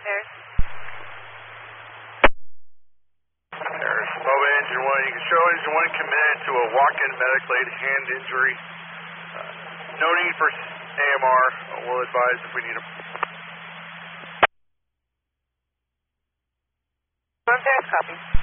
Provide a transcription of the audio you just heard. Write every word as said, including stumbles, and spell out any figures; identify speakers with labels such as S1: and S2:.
S1: Harris.
S2: Harris, Nova Engine one. You can show Engine one committed to a walk-in medical aid hand injury. Uh, no need for A M R. We'll advise if we need them.
S1: One Paris, copy.